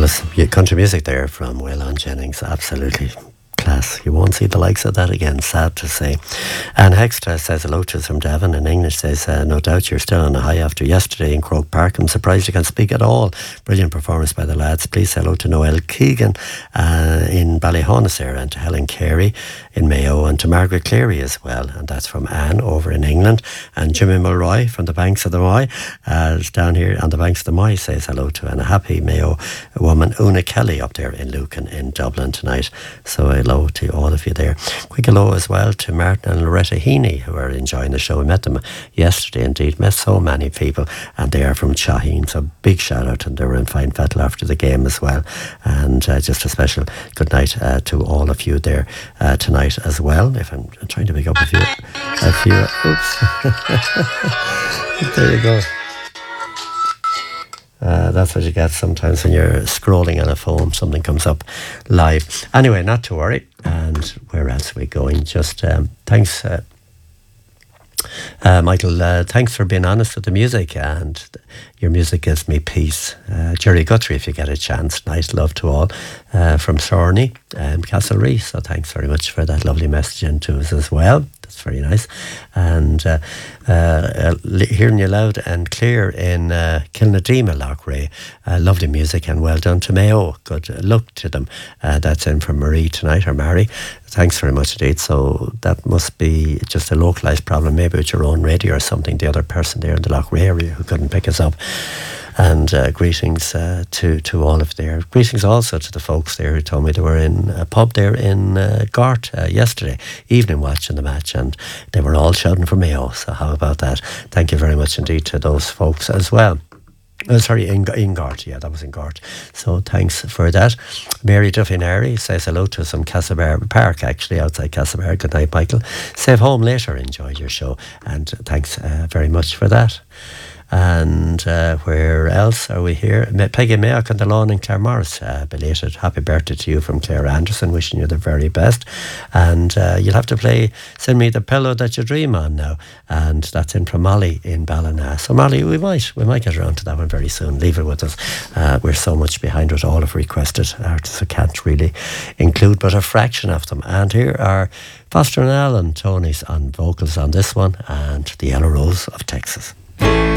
Marvellous country music there from Waylon Jennings. Absolutely class. You won't see the likes of that again, sad to say. And Hextra says hello to us from Devon. In English says, no doubt you're still on a high after yesterday in Croke Park. I'm surprised you can speak at all. Brilliant performance by the lads. Please say hello to Noel Keegan in Ballyhonus there, and to Helen Carey in Mayo, and to Margaret Cleary as well. And that's from Anne over in England. And Jimmy Mulroy from the banks of the Moy is down here on the banks of the Moy, says hello to, and a happy Mayo woman, Una Kelly, up there in Lucan in Dublin tonight. So hello to all of you there. Quick hello as well to Martin and Loretta Heaney, who are enjoying the show. We met them yesterday indeed. Met so many people, and they are from Shaheen. So big shout out, and they were in fine fettle after the game as well. And just a special good night to all of you there tonight as well. If I'm trying to pick up a few oops. There you go. That's what you get sometimes when you're scrolling on a phone. Something comes up live. Anyway, not to worry. And where else are we going? Just thanks, Michael. Thanks for being honest with the music, and your music gives me peace. Jerry Guthrie, if you get a chance. Nice love to all from Thorney and Castlereagh. So thanks very much for that lovely message into us as well. That's very nice. And hearing you loud and clear in Kilnadeema, Loughrea. Lovely music, and well done to Mayo. Good luck to them. That's in from Marie tonight, or Mary. Thanks very much indeed. So that must be just a localised problem, maybe with your own radio or something, the other person there in the Loughrea area who couldn't pick us up. And greetings to all of there. Greetings also to the folks there who told me they were in a pub there in Gort yesterday evening watching the match, and they were all shouting for Mayo. So how about that? Thank you very much indeed to those folks as well. Sorry, in Gort. Yeah, that was in Gort. So thanks for that. Mary Duffinary says hello to us from Castlebar Park, actually, outside Castlebar. Good night, Michael. Save home later. Enjoyed your show. And thanks very much for that. And where else are we here? Peggy Mayock on the lawn in Claremorris. Belated happy birthday to you from Claire Anderson, wishing you the very best. And you'll have to Send Me the Pillow That You Dream On now, and that's in from Molly in Ballina. So Molly, we might get around to that one very soon. Leave it with us. We're so much behind with all of requested artists, I can't really include but a fraction of them. And here are Foster and Allen, Tony's on vocals on this one, and the Yellow Rose of Texas.